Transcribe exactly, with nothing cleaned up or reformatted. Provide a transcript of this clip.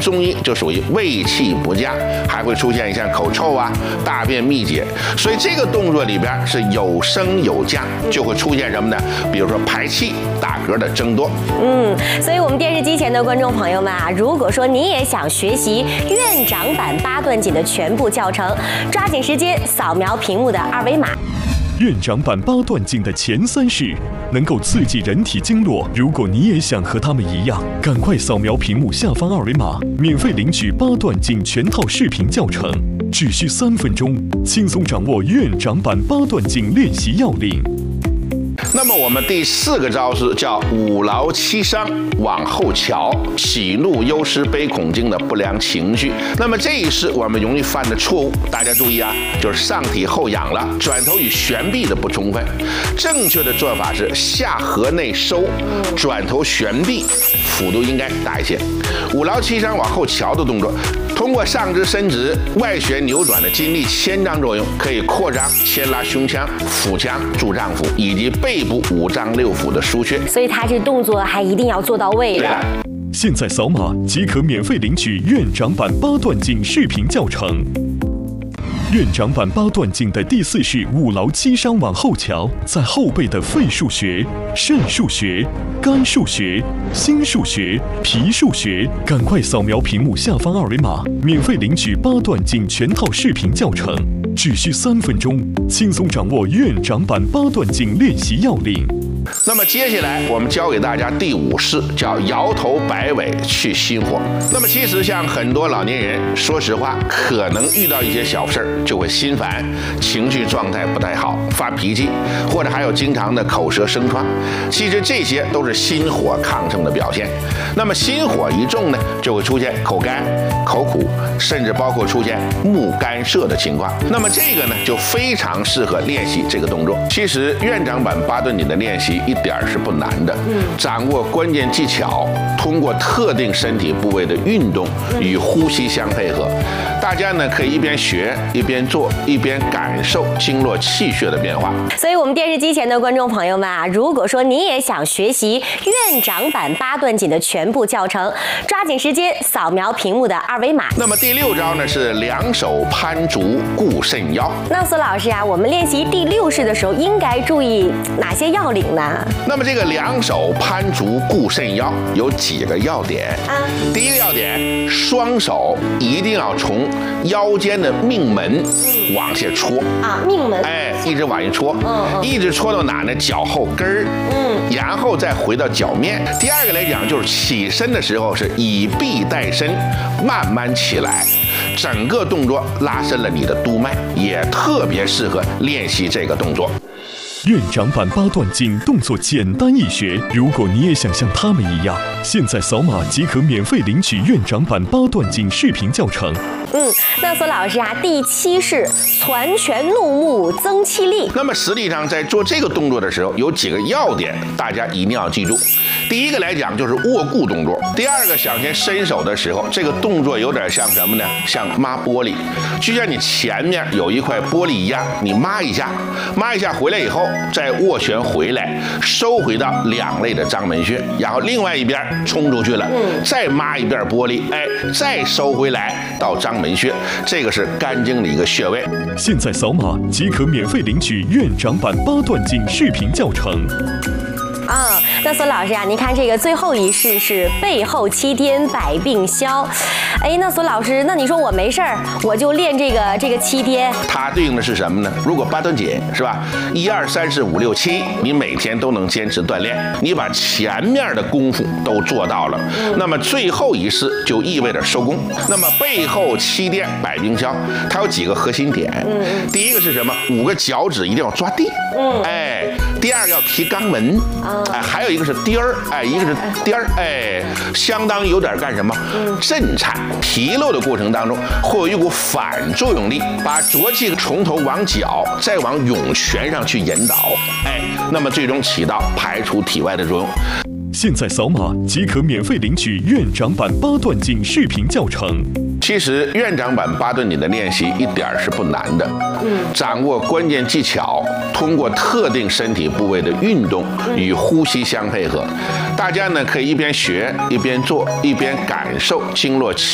中医就属于胃气不佳，还会出现像口臭啊、大便秘结。所以这个动作里边是有升有降，就会出现什么呢？比如说排气、打嗝的增多。 嗯，所以我们电视机前的观众朋友们啊，如果说你也想学习院长版八段锦的全部教程，抓紧时间扫描屏幕的二维码。 院长版八段锦的前三式能够刺激人体经络，如果你也想和他们一样，赶快扫描屏幕下方二维码，免费领取八段锦全套视频教程，只需三分钟，轻松掌握院长版八段锦练习要领。 那么我们第四个招式叫五劳七伤往后瞧，喜怒忧思悲恐惊的不良情绪。那么这一式我们容易犯的错误，大家注意啊，就是上体后仰了，转头与旋臂的不充分。正确的做法是下颌内收，转头旋臂，幅度应该大一些。五劳七伤往后瞧的动作，通过上肢伸直、外旋扭转的筋力牵张作用，可以扩张、牵拉胸腔、腹腔、助脏腑以及背部五脏六腑的腧穴。 所以他这动作还一定要做到位了。 现在扫码即可免费领取院长版八段锦视频教程。院长版八段锦的第四式五劳七伤往后瞧，在后背的肺腧穴、肾腧穴、肝腧穴、心腧穴、脾腧穴，赶快扫描屏幕下方二维码，免费领取八段锦全套视频教程，只需三分钟，轻松掌握院长版八段锦练习要领。 那么接下来我们教给大家第五式，叫摇头摆尾去心火。那么其实像很多老年人，说实话，可能遇到一些小事儿就会心烦，情绪状态不太好，发脾气，或者还有经常的口舌生疮。其实这些都是心火亢盛的表现。那么心火一重呢，就会出现口干、口苦，甚至包括出现目干涩的情况。那么这个呢，就非常适合练习这个动作。其实院长版八段锦的练习一点是不难的，掌握关键技巧，通过特定身体部位的运动与呼吸相配合，大家呢可以一边学一边做，一边感受经络气血的变化。 所以我们电视机前的观众朋友们啊，如果说你也想学习院长版八段锦的全部教程，抓紧时间扫描屏幕的二维码。 那么第六招呢是两手攀足固肾腰。 那苏老师啊，我们练习第六式的时候应该注意哪些要领呢？ 那么这个两手攀足固肾腰有几个要点啊？第一个要点，双手一定要从腰间的命门往下戳啊，命门， 哎，一直往下戳， 嗯嗯， 一直戳到哪呢？脚后跟儿，嗯，然后再回到脚面。第二个来讲，就是起身的时候是以臂带身，慢慢起来。整个动作拉伸了你的督脉，也特别适合练习这个动作。 院长版八段锦动作简单易学，如果你也想像他们一样，现在扫码即可免费领取院长版八段锦视频教程。 嗯，那苏老师啊，第七式攒拳怒目增气力。 那么实际上在做这个动作的时候，有几个要点，大家一定要记住。第一个来讲就是握固动作，第二个向前伸手的时候，这个动作有点像什么呢？像抹玻璃，就像你前面有一块玻璃一样，你抹一下，抹一下回来以后，再握拳回来，收回到两肋的章门穴，然后另外一边冲出去了，再抹一遍玻璃，哎，再收回来到章门穴，这个是肝经的一个穴位。 现在扫码即可免费领取院长版八段锦视频教程。 啊、嗯，那苏老师啊，您看这个最后一式是背后七颠百病消。哎，那苏老师，那你说我没事儿，我就练这个这个七颠， 它对应的是什么呢？如果八段锦是吧，一二三四五六七，你每天都能坚持锻炼，你把前面的功夫都做到了，嗯、那么最后一式就意味着收工。那么背后七颠百病消，它有几个核心点。嗯，第一个是什么？五个脚趾一定要抓地。嗯，哎，第二个要提肛门。哎，还有一个是颠儿，哎，一个是颠儿，哎，相当于有点干什么？震颤、提漏的过程当中，会有一股反作用力，把浊气从头往脚，再往涌泉上去引导，哎，那么最终起到排除体外的作用。 现在扫码即可免费领取院长版八段锦视频教程。 其实院长版八段锦的练习一点是不难的，掌握关键技巧，通过特定身体部位的运动与呼吸相配合，大家呢可以一边学一边做，一边感受经络气